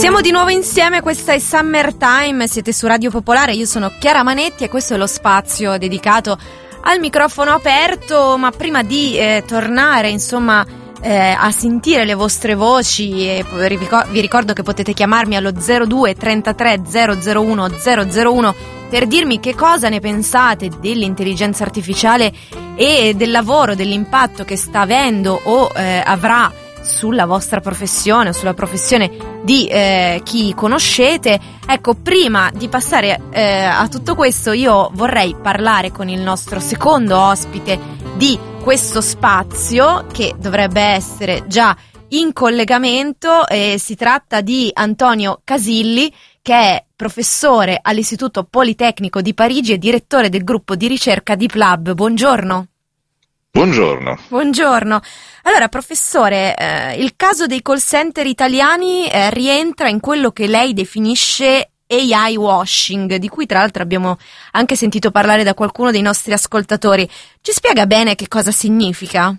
Siamo di nuovo insieme, questa è Summertime, siete su Radio Popolare, io sono Chiara Manetti e questo è lo spazio dedicato al microfono aperto, ma prima di tornare insomma a sentire le vostre voci, vi ricordo che potete chiamarmi allo 02 33 001 001 per dirmi che cosa ne pensate dell'intelligenza artificiale e del lavoro, dell'impatto che sta avendo o avrà sulla vostra professione o sulla professione di chi conoscete. Ecco, prima di passare a tutto questo, io vorrei parlare con il nostro secondo ospite di questo spazio, che dovrebbe essere già in collegamento. Si tratta di Antonio Casilli, che è professore all'Istituto Politecnico di Parigi e direttore del gruppo di ricerca DeepLab. Buongiorno. Buongiorno. Buongiorno. Allora, professore, il caso dei call center italiani rientra in quello che lei definisce AI washing, di cui tra l'altro abbiamo anche sentito parlare da qualcuno dei nostri ascoltatori. Ci spiega bene che cosa significa?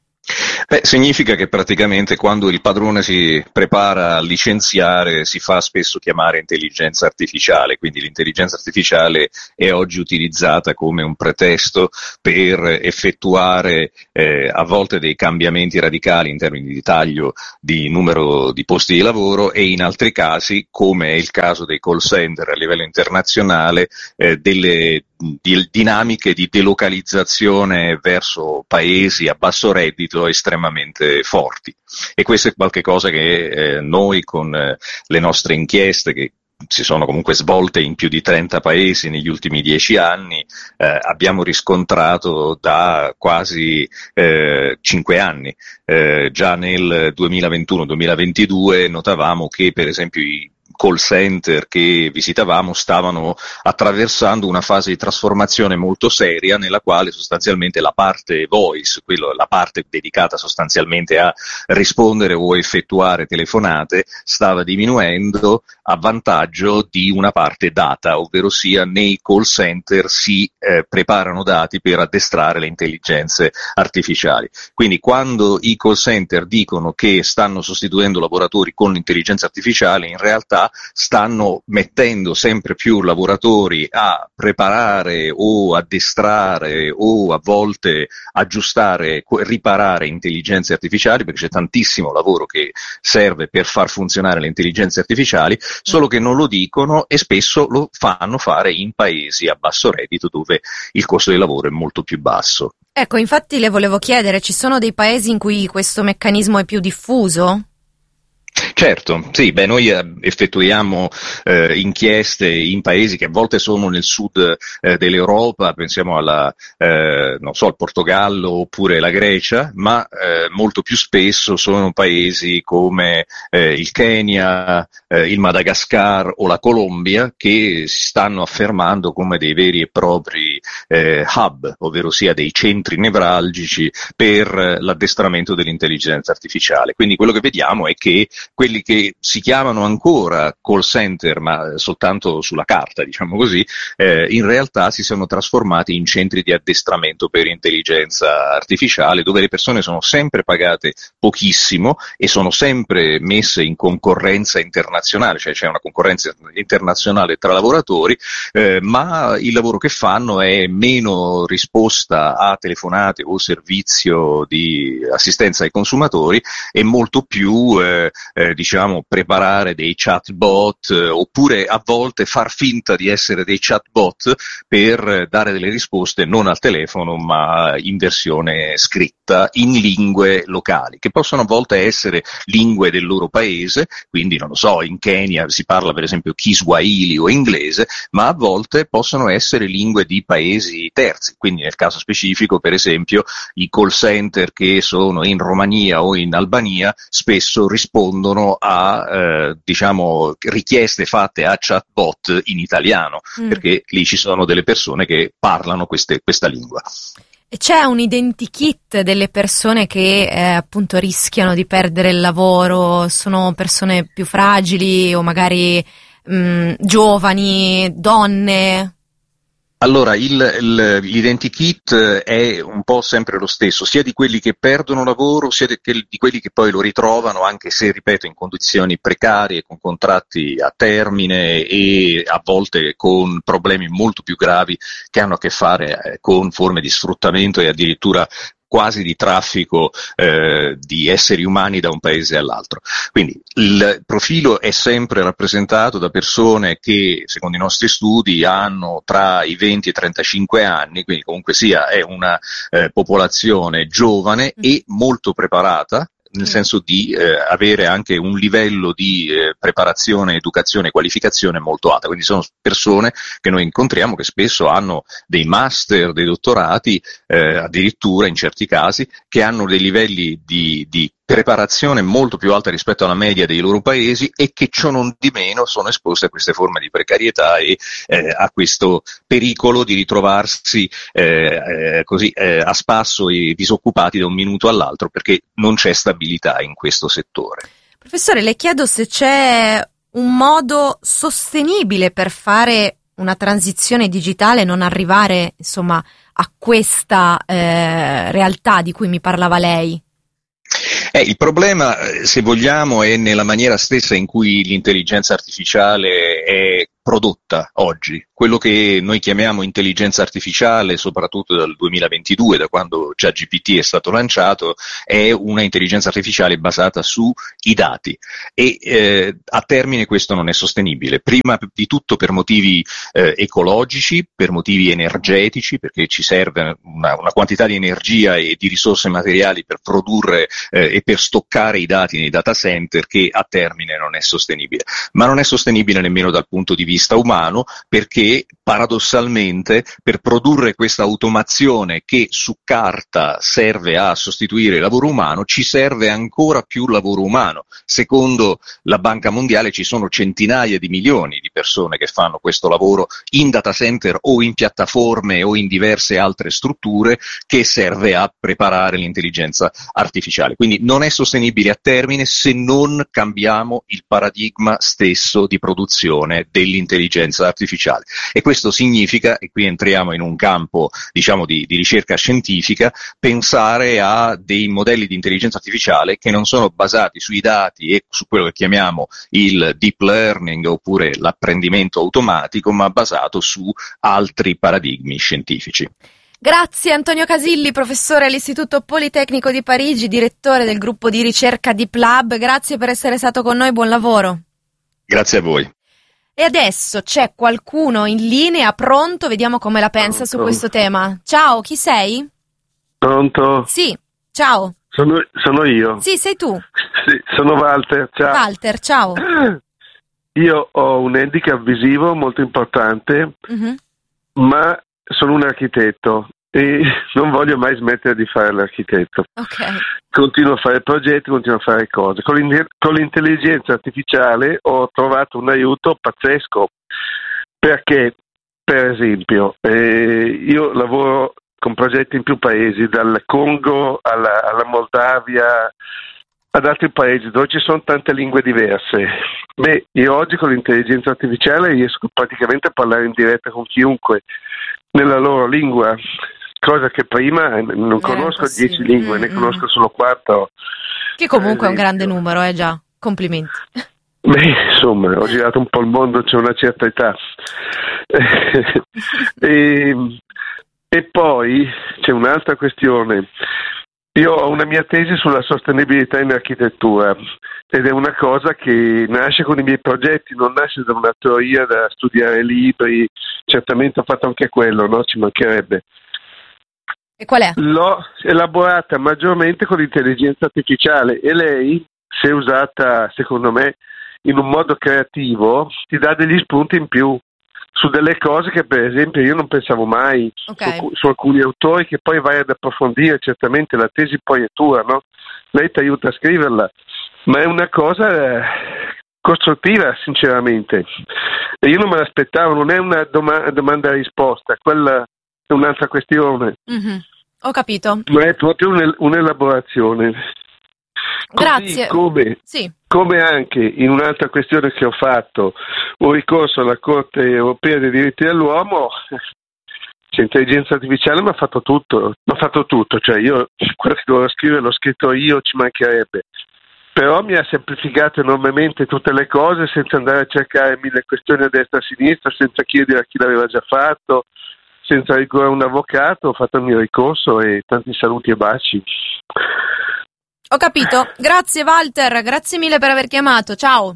Significa che praticamente quando il padrone si prepara a licenziare si fa spesso chiamare intelligenza artificiale, quindi l'intelligenza artificiale è oggi utilizzata come un pretesto per effettuare a volte dei cambiamenti radicali in termini di taglio di numero di posti di lavoro e in altri casi, come è il caso dei call center a livello internazionale, delle dinamiche di delocalizzazione verso paesi a basso reddito estremamente forti. E questo è qualcosa che noi con le nostre inchieste, che si sono comunque svolte in più di 30 paesi negli ultimi 10 anni, abbiamo riscontrato da quasi 5 anni. Già nel 2021-2022 notavamo che per esempio i call center che visitavamo stavano attraversando una fase di trasformazione molto seria, nella quale sostanzialmente la parte voice, la parte dedicata sostanzialmente a rispondere o effettuare telefonate, stava diminuendo a vantaggio di una parte data, ovvero sia nei call center si preparano dati per addestrare le intelligenze artificiali. Quindi quando i call center dicono che stanno sostituendo lavoratori con l'intelligenza artificiale, in realtà stanno mettendo sempre più lavoratori a preparare o addestrare o a volte aggiustare, riparare intelligenze artificiali, perché c'è tantissimo lavoro che serve per far funzionare le intelligenze artificiali, solo che non lo dicono e spesso lo fanno fare in paesi a basso reddito dove il costo del lavoro è molto più basso. Ecco, infatti le volevo chiedere, ci sono dei paesi in cui questo meccanismo è più diffuso? Certo, sì, noi effettuiamo inchieste in paesi che a volte sono nel sud dell'Europa, pensiamo al Portogallo oppure la Grecia, ma molto più spesso sono paesi come il Kenya, il Madagascar o la Colombia, che si stanno affermando come dei veri e propri hub, ovvero sia dei centri nevralgici per l'addestramento dell'intelligenza artificiale. Quindi quello che vediamo è che quelli che si chiamano ancora call center, ma soltanto sulla carta, diciamo così, in realtà si sono trasformati in centri di addestramento per intelligenza artificiale, dove le persone sono sempre pagate pochissimo e sono sempre messe in concorrenza internazionale, cioè c'è una concorrenza internazionale tra lavoratori, ma il lavoro che fanno è meno risposta a telefonate o servizio di assistenza ai consumatori e molto più preparare dei chatbot oppure a volte far finta di essere dei chatbot per dare delle risposte non al telefono ma in versione scritta in lingue locali, che possono a volte essere lingue del loro paese, quindi non lo so, in Kenya si parla per esempio Kiswahili o inglese, ma a volte possono essere lingue di paesi terzi, quindi nel caso specifico per esempio i call center che sono in Romania o in Albania spesso rispondono a richieste fatte a chatbot in italiano, perché lì ci sono delle persone che parlano questa lingua. E c'è un identikit delle persone che appunto rischiano di perdere il lavoro? Sono persone più fragili o magari giovani, donne? Allora, l'identikit è un po' sempre lo stesso, sia di quelli che perdono lavoro, sia di quelli che poi lo ritrovano, anche se, ripeto, in condizioni precarie, con contratti a termine e a volte con problemi molto più gravi che hanno a che fare con forme di sfruttamento e addirittura quasi di traffico di esseri umani da un paese all'altro. Quindi il profilo è sempre rappresentato da persone che, secondo i nostri studi, hanno tra i 20 e i 35 anni, quindi comunque sia è una popolazione giovane e molto preparata, nel senso di avere anche un livello di preparazione, educazione e qualificazione molto alta. Quindi sono persone che noi incontriamo che spesso hanno dei master, dei dottorati, addirittura in certi casi, che hanno dei livelli di preparazione molto più alta rispetto alla media dei loro paesi e che ciò non di meno sono esposti a queste forme di precarietà e a questo pericolo di ritrovarsi a spasso e disoccupati da un minuto all'altro, perché non c'è stabilità in questo settore. Professore, le chiedo se c'è un modo sostenibile per fare una transizione digitale e non arrivare, insomma, a questa realtà di cui mi parlava lei. Il problema, se vogliamo, è nella maniera stessa in cui l'intelligenza artificiale è prodotta oggi. Quello che noi chiamiamo intelligenza artificiale, soprattutto dal 2022, da quando ChatGPT è stato lanciato, è una intelligenza artificiale basata sui dati e a termine questo non è sostenibile. Prima di tutto per motivi ecologici, per motivi energetici, perché ci serve una quantità di energia e di risorse materiali per produrre e per stoccare i dati nei data center che a termine non è sostenibile. Ma non è sostenibile nemmeno dal punto di vista umano, perché paradossalmente per produrre questa automazione che su carta serve a sostituire il lavoro umano, ci serve ancora più lavoro umano. Secondo la Banca Mondiale ci sono centinaia di milioni di persone che fanno questo lavoro in data center o in piattaforme o in diverse altre strutture, che serve a preparare l'intelligenza artificiale. Quindi non è sostenibile a termine se non cambiamo il paradigma stesso di produzione dell'intelligenza artificiale. E questo significa, e qui entriamo in un campo diciamo di ricerca scientifica, pensare a dei modelli di intelligenza artificiale che non sono basati sui dati e su quello che chiamiamo il deep learning oppure l'apprendimento automatico, ma basato su altri paradigmi scientifici. Grazie Antonio Casilli, professore all'Istituto Politecnico di Parigi, direttore del gruppo di ricerca Deep Lab. Grazie per essere stato con noi, buon lavoro. Grazie a voi. E adesso c'è qualcuno in linea, pronto? Vediamo come la pensa su questo tema. Ciao, chi sei? Pronto? Sì, ciao. Sono io. Sì, sei tu. Sì, sono Walter, ciao. Walter, ciao. Io ho un handicap visivo molto importante, ma sono un architetto e non voglio mai smettere di fare l'architetto. Okay. Continuo a fare progetti, continuo a fare cose. Con l'intelligenza artificiale ho trovato un aiuto pazzesco, perché, per esempio, io lavoro con progetti in più paesi, dal Congo alla Moldavia, ad altri paesi dove ci sono tante lingue diverse. Io oggi con l'intelligenza artificiale riesco praticamente a parlare in diretta con chiunque nella loro lingua, cosa che prima non conosco 10 lingue, ne conosco solo 4. Che comunque è un grande numero, già. Complimenti. Insomma, ho girato un po' il mondo, c'è una certa età. E poi c'è un'altra questione. Io ho una mia tesi sulla sostenibilità in architettura ed è una cosa che nasce con i miei progetti, non nasce da una teoria da studiare libri. Certamente ho fatto anche quello, no? Ci mancherebbe. E qual è? L'ho elaborata maggiormente con l'intelligenza artificiale e lei, se usata secondo me in un modo creativo, ti dà degli spunti in più su delle cose che per esempio io non pensavo mai, su alcuni autori che poi vai ad approfondire. Certamente la tesi poi è tua, no? Lei ti aiuta a scriverla, ma è una cosa costruttiva sinceramente, e io non me l'aspettavo. Non è una domanda e risposta, quella è un'altra questione. Ho capito, ma è proprio un'elaborazione. Grazie. Come anche in un'altra questione che ho fatto, un ricorso alla Corte Europea dei diritti dell'uomo, L'intelligenza artificiale mi ha fatto tutto, cioè io quello che dovevo scrivere l'ho scritto io, ci mancherebbe, però mi ha semplificato enormemente tutte le cose senza andare a cercare 1000 questioni a destra e a sinistra, senza chiedere a chi l'aveva già fatto, senza ricorrere a un avvocato. Ho fatto il mio ricorso e tanti saluti e baci. Ho capito, grazie Walter, grazie mille per aver chiamato, ciao.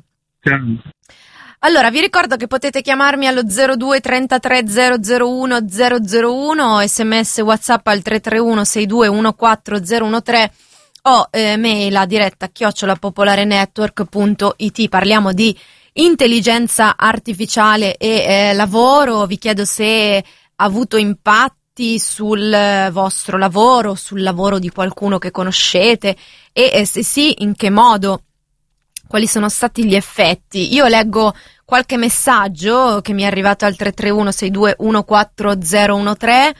Allora, vi ricordo che potete chiamarmi allo 02 33 001 001, sms WhatsApp al 331 62 14013 o mail a diretta @popolarenetwork.it. Parliamo di intelligenza artificiale e lavoro. Vi chiedo se ha avuto impatti sul vostro lavoro, sul lavoro di qualcuno che conoscete e se sì, in che modo. Quali sono stati gli effetti? Io leggo qualche messaggio che mi è arrivato al 331 62 14013.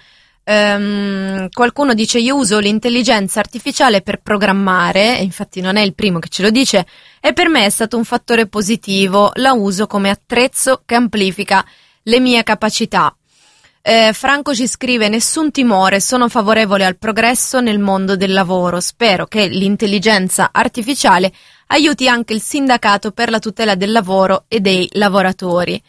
Qualcuno dice: io uso l'intelligenza artificiale per programmare, e infatti non è il primo che ce lo dice, e per me è stato un fattore positivo, la uso come attrezzo che amplifica le mie capacità. Franco ci scrive: nessun timore, sono favorevole al progresso nel mondo del lavoro, spero che l'intelligenza artificiale aiuti anche il sindacato per la tutela del lavoro e dei lavoratori.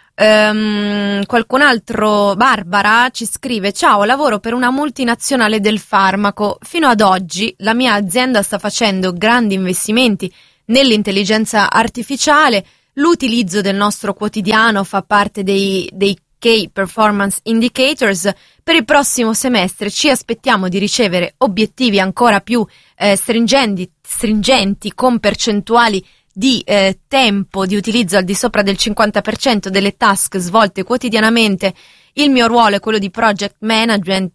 Qualcun altro, Barbara, ci scrive: ciao, lavoro per una multinazionale del farmaco, fino ad oggi la mia azienda sta facendo grandi investimenti nell'intelligenza artificiale, l'utilizzo del nostro quotidiano fa parte dei Key Performance Indicators. Per il prossimo semestre ci aspettiamo di ricevere obiettivi ancora più stringenti con percentuali di tempo di utilizzo al di sopra del 50% delle task svolte quotidianamente. Il mio ruolo è quello di project management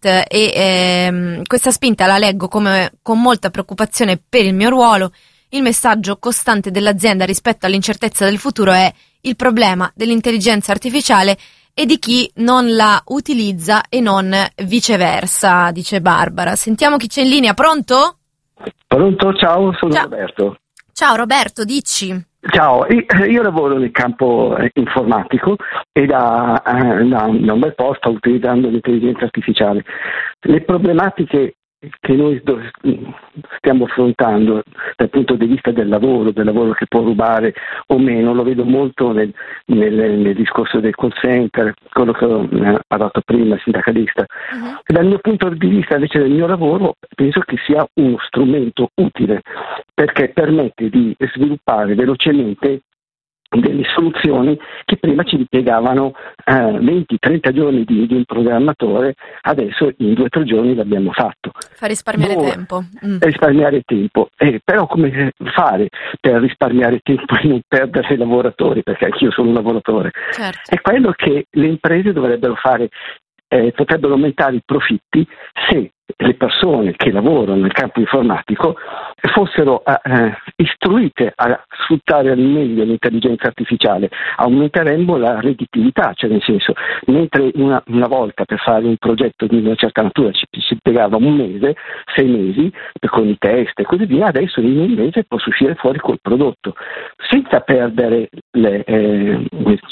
e questa spinta la leggo con molta preoccupazione per il mio ruolo. Il messaggio costante dell'azienda rispetto all'incertezza del futuro è il problema dell'intelligenza artificiale e di chi non la utilizza e non viceversa, dice Barbara. Sentiamo chi c'è in linea. Pronto? Pronto, ciao, sono Roberto. Ciao Roberto, dici. Ciao, io lavoro nel campo informatico e da un bel po' sto utilizzando l'intelligenza artificiale. Le problematiche che noi stiamo affrontando dal punto di vista del lavoro che può rubare o meno, lo vedo molto nel discorso del call center, quello che ho parlato prima, il sindacalista. Dal mio punto di vista invece del mio lavoro penso che sia uno strumento utile perché permette di sviluppare velocemente delle soluzioni che prima ci ripiegavano 20-30 giorni di un programmatore, adesso in 2 o 3 giorni l'abbiamo fatto. Fa risparmiare tempo. Risparmiare tempo. Però come fare per risparmiare tempo e non perdere lavoratori? Perché anch'io sono un lavoratore. Certo. È quello che le imprese dovrebbero fare. Potrebbero aumentare i profitti se le persone che lavorano nel campo informatico fossero istruite a sfruttare al meglio l'intelligenza artificiale. Aumenteremmo la redditività, cioè nel senso, mentre una volta per fare un progetto di una certa natura ci impiegava 1 mese, 6 mesi con i test e così via, adesso in 1 mese posso uscire fuori col prodotto senza perdere il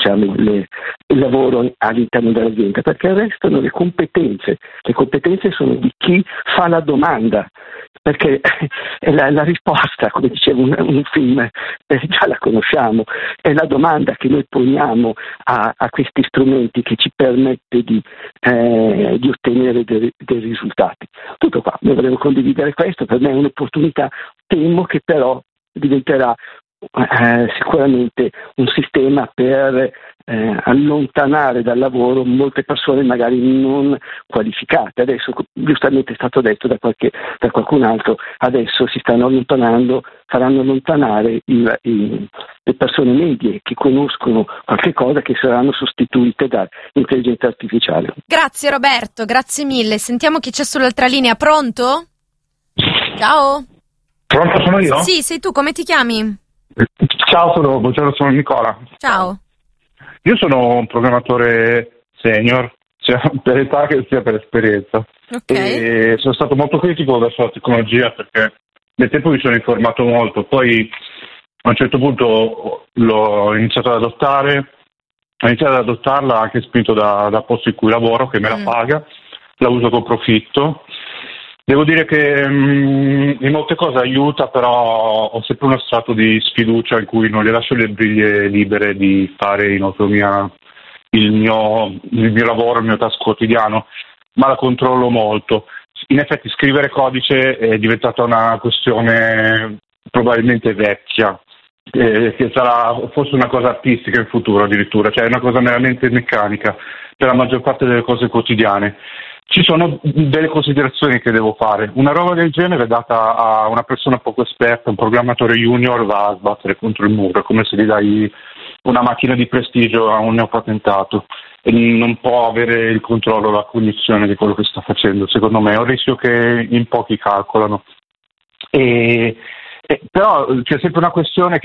lavoro all'interno dell'azienda, perché restano le competenze. Le competenze sono di chi fa la domanda, perché la risposta, come diceva un film, già la conosciamo, è la domanda che noi poniamo a questi strumenti che ci permette di ottenere dei risultati. Tutto qua, noi volevo condividere questo, per me è un'opportunità, temo che però diventerà sicuramente un sistema per allontanare dal lavoro molte persone magari non qualificate. Adesso giustamente è stato detto da qualcun altro, adesso si stanno allontanando, faranno allontanare le persone medie che conoscono qualche cosa, che saranno sostituite dall'intelligenza artificiale. Grazie Roberto, grazie mille. Sentiamo chi c'è sull'altra linea. Pronto? Ciao. Pronto, sono io? Sì, sei tu, come ti chiami? Ciao, sono Nicola. Ciao. Io sono un programmatore senior, sia per età che sia per esperienza. Okay. E sono stato molto critico verso la tecnologia perché nel tempo mi sono informato molto, poi a un certo punto l'ho iniziato ad adottare ho iniziato ad adottarla anche spinto da posto in cui lavoro, che me la paga, la uso con profitto. Devo dire che in molte cose aiuta, però ho sempre uno strato di sfiducia in cui non le lascio le briglie libere di fare in autonomia il mio lavoro, il mio task quotidiano, ma la controllo molto. In effetti scrivere codice è diventata una questione probabilmente vecchia, che sarà forse una cosa artistica in futuro addirittura, cioè è una cosa meramente meccanica per la maggior parte delle cose quotidiane. Ci sono delle considerazioni che devo fare. Una roba del genere data a una persona poco esperta, un programmatore junior, va a sbattere contro il muro, è come se gli dai una macchina di prestigio a un neopatentato e non può avere il controllo, la cognizione di quello che sta facendo. Secondo me è un rischio che in pochi calcolano. Però c'è sempre una questione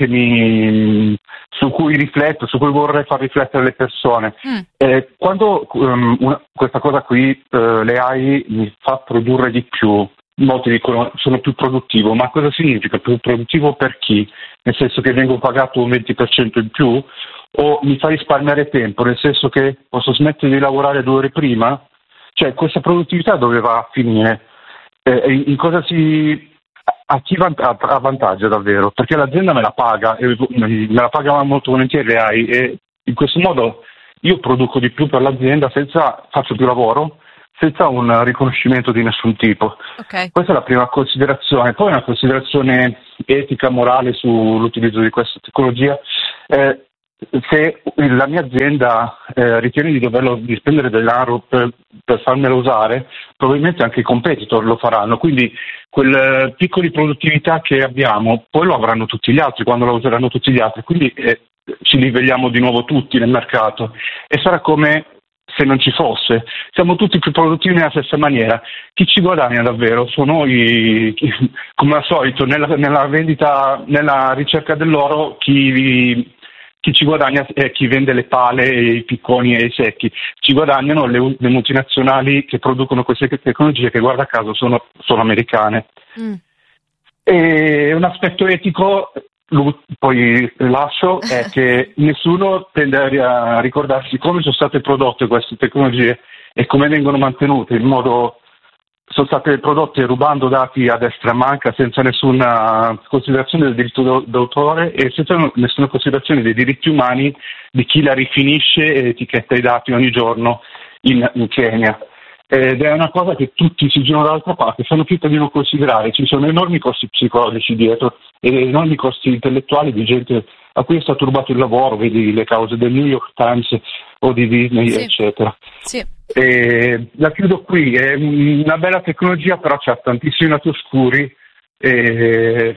su cui rifletto, su cui vorrei far riflettere le persone. Quando questa cosa qui, le AI mi fa produrre di più, molti dicono sono più produttivo, ma cosa significa più produttivo per chi? Nel senso che vengo pagato un 20% in più, o mi fa risparmiare tempo, nel senso che posso smettere di lavorare 2 ore prima? Cioè questa produttività dove va a finire? In cosa a chi avvantaggia davvero? Perché l'azienda me la paga, e me la paga molto volentieri le AI, e in questo modo io produco di più per l'azienda, faccio più lavoro, senza un riconoscimento di nessun tipo. Okay. Questa è la prima considerazione. Poi una considerazione etica, morale sull'utilizzo di questa tecnologia. Se la mia azienda ritiene di spendere denaro per farmela usare, probabilmente anche i competitor lo faranno, quindi quel picco di produttività che abbiamo poi lo avranno tutti gli altri quando lo useranno tutti gli altri, quindi ci livelliamo di nuovo tutti nel mercato e sarà come se non ci fosse, siamo tutti più produttivi nella stessa maniera. Chi ci guadagna davvero sono noi, come al solito nella vendita, nella ricerca dell'oro, chi ci guadagna è chi vende le pale, i picconi e i secchi. Ci guadagnano le multinazionali che producono queste tecnologie, che guarda caso sono americane. E un aspetto etico, poi lascio, è che nessuno tende a ricordarsi come sono state prodotte queste tecnologie e come vengono mantenute, in modo sono state prodotte rubando dati a destra e a manca, senza nessuna considerazione del diritto d'autore e senza nessuna considerazione dei diritti umani di chi la rifinisce e etichetta i dati ogni giorno in Kenya. Ed è una cosa che tutti si girano dall'altra parte, fanno finta di non considerare. Ci sono enormi costi psicologici dietro e enormi costi intellettuali di gente a cui è stato rubato il lavoro, vedi le cause del New York Times o di Disney, sì, eccetera. Sì. La chiudo qui, è una bella tecnologia, però c'ha tantissimi lati oscuri e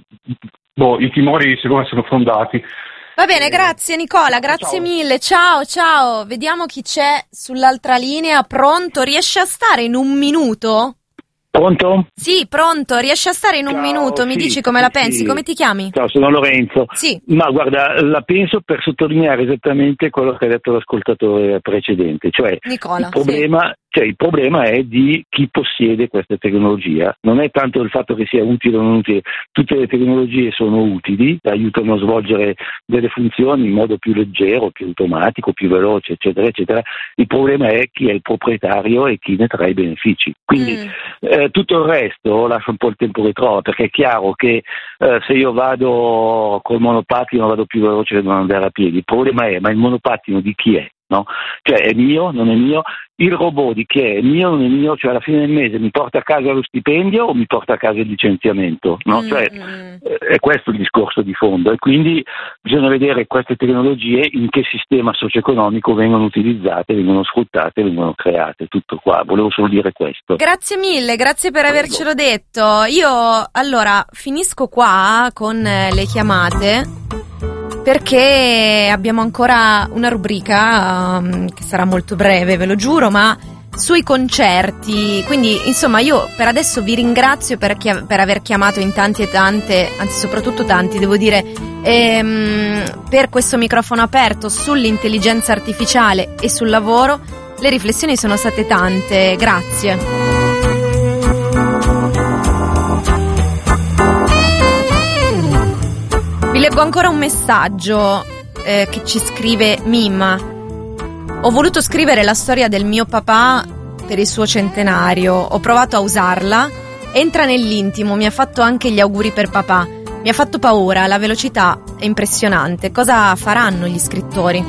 i timori secondo me sono fondati. Va bene, grazie Nicola, grazie mille, ciao, vediamo chi c'è sull'altra linea, pronto? Riesci a stare in un minuto? Pronto? Sì, pronto, riesci a stare in un minuto, mi dici come la pensi, sì. Come ti chiami? Ciao, sono Lorenzo. Sì. Ma guarda, la penso per sottolineare esattamente quello che ha detto l'ascoltatore precedente, cioè Nicola, il problema è di chi possiede questa tecnologia, non è tanto il fatto che sia utile o non utile, tutte le tecnologie sono utili, aiutano a svolgere delle funzioni in modo più leggero, più automatico, più veloce, eccetera, eccetera. Il problema è chi è il proprietario e chi ne trae i benefici. Quindi tutto il resto lascia un po' il tempo che trova, perché è chiaro che se io vado col monopattino vado più veloce che non andare a piedi. Il problema è, ma il monopattino di chi è? No? Cioè è mio, non è mio? Il robot di chi è mio, non è mio? Cioè alla fine del mese mi porta a casa lo stipendio o mi porta a casa il licenziamento? No? Cioè è questo il discorso di fondo, e quindi bisogna vedere queste tecnologie in che sistema socio-economico vengono utilizzate, vengono sfruttate, vengono create. Tutto qua, volevo solo dire questo. Grazie mille, grazie per avercelo detto. Io allora finisco qua con le chiamate, perché abbiamo ancora una rubrica che sarà molto breve, ve lo giuro, ma sui concerti. Quindi insomma io per adesso vi ringrazio per aver chiamato in tanti e tante, anzi soprattutto tanti devo dire, per questo microfono aperto sull'intelligenza artificiale e sul lavoro. Le riflessioni sono state tante, grazie. Vi leggo ancora un messaggio che ci scrive Mimma. Ho voluto scrivere la storia del mio papà per il suo centenario, ho provato a usarla, entra nell'intimo, mi ha fatto anche gli auguri per papà, mi ha fatto paura, la velocità è impressionante, cosa faranno gli scrittori?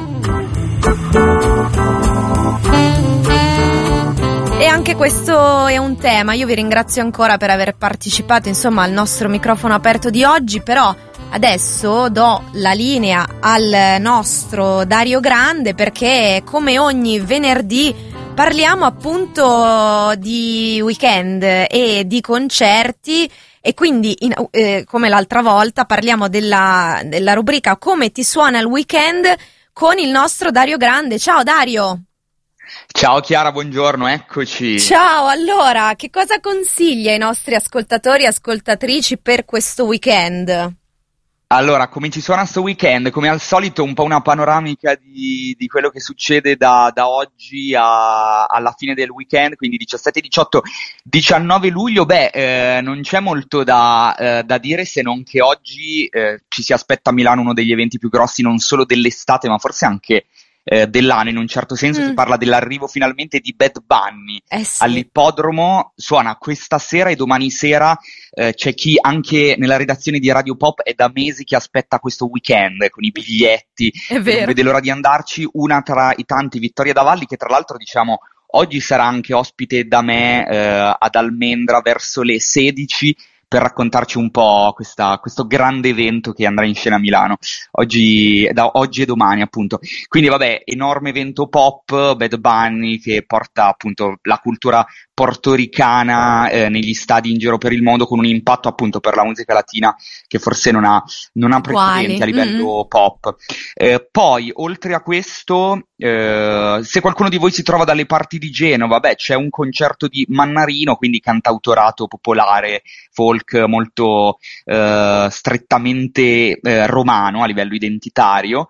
E anche questo è un tema, io vi ringrazio ancora per aver partecipato insomma al nostro microfono aperto di oggi, però adesso do la linea al nostro Dario Grande perché come ogni venerdì parliamo appunto di weekend e di concerti e quindi come l'altra volta parliamo della rubrica Come ti suona il weekend con il nostro Dario Grande. Ciao Dario! Ciao Chiara, buongiorno, eccoci. Ciao, allora, che cosa consiglia ai nostri ascoltatori e ascoltatrici per questo weekend? Allora, come ci suona sto weekend? Come al solito un po' una panoramica di quello che succede da oggi alla fine del weekend, quindi 17, 18, 19 luglio. Non c'è molto da dire se non che oggi ci si aspetta a Milano uno degli eventi più grossi non solo dell'estate ma forse anche dell'anno, in un certo senso. Si parla dell'arrivo finalmente di Bad Bunny all'Ippodromo, suona questa sera e domani sera. C'è chi anche nella redazione di Radio Pop è da mesi che aspetta questo weekend con i biglietti, non vede l'ora di andarci. Una tra i tanti, Vittoria Davalli, che tra l'altro diciamo oggi sarà anche ospite da me ad Almendra verso le 16 per raccontarci un po' questo grande evento che andrà in scena a Milano oggi e domani, appunto. Quindi vabbè, enorme evento pop, Bad Bunny che porta appunto la cultura portoricana negli stadi in giro per il mondo, con un impatto appunto per la musica latina che forse non ha precedenti a livello pop. Poi oltre a questo, se qualcuno di voi si trova dalle parti di Genova, c'è un concerto di Mannarino, quindi cantautorato popolare folk molto strettamente romano a livello identitario.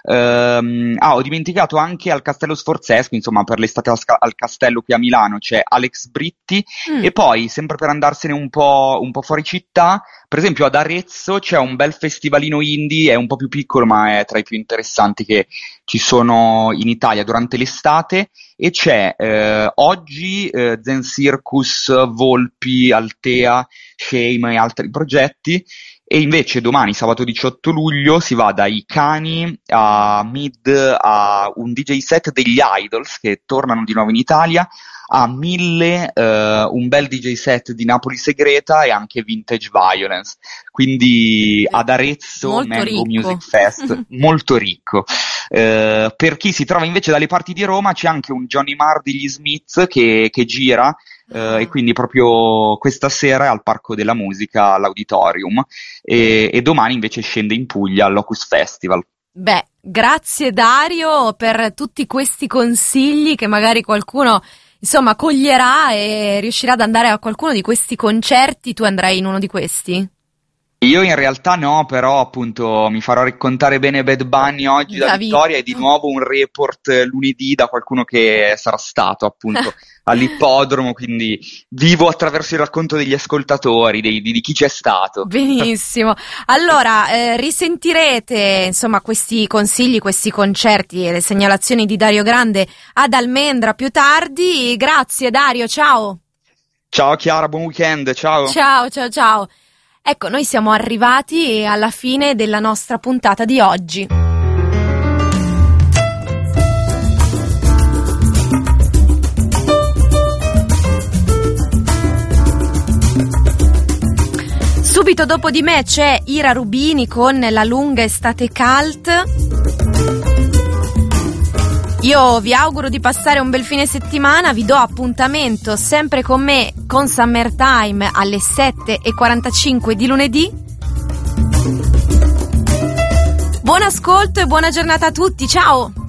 Ho dimenticato anche al Castello Sforzesco, insomma, per l'estate al Castello qui a Milano c'è Alex Britti. E poi sempre per andarsene un po' fuori città, per esempio ad Arezzo c'è un bel festivalino indie, è un po' più piccolo ma è tra i più interessanti che ci sono in Italia durante l'estate, e c'è oggi Zen Circus, Volpi, Altea, Shame e altri progetti. E invece domani, sabato 18 luglio, si va dai Cani a Mid, a un DJ set degli Idols che tornano di nuovo in Italia, a 1000 un bel DJ set di Napoli Segreta e anche Vintage Violence. Quindi ad Arezzo molto Mango ricco. Music Fest, molto ricco. Per chi si trova invece dalle parti di Roma c'è anche un Johnny Marr degli Smiths che gira. E quindi proprio questa sera è al Parco della Musica, all'Auditorium, e domani invece scende in Puglia al Locus Festival. Grazie Dario per tutti questi consigli che magari qualcuno insomma coglierà e riuscirà ad andare a qualcuno di questi concerti. Tu andrai in uno di questi? Io in realtà no, però appunto mi farò raccontare bene Bad Bunny oggi da Vittoria, e di nuovo un report lunedì da qualcuno che sarà stato appunto all'ippodromo, quindi vivo attraverso il racconto degli ascoltatori, di chi c'è stato. Benissimo, allora risentirete insomma questi consigli, questi concerti e le segnalazioni di Dario Grande ad Almendra più tardi. Grazie Dario, ciao. Ciao Chiara, buon weekend, ciao. Ciao. Ecco, noi siamo arrivati alla fine della nostra puntata di oggi. Subito dopo di me c'è Ira Rubini con La lunga estate cult. Io vi auguro di passare un bel fine settimana, vi do appuntamento sempre con me con Summertime alle 7:45 di lunedì. Buon ascolto e buona giornata a tutti, ciao!